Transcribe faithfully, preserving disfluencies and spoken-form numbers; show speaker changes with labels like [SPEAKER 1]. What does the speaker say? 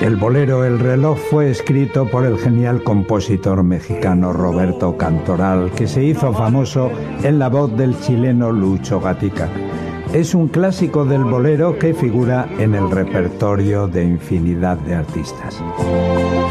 [SPEAKER 1] El bolero El reloj fue escrito por el genial compositor mexicano Roberto Cantoral, que se hizo famoso en la voz del chileno Lucho Gatica. Es un clásico del bolero que figura en el repertorio de infinidad de artistas.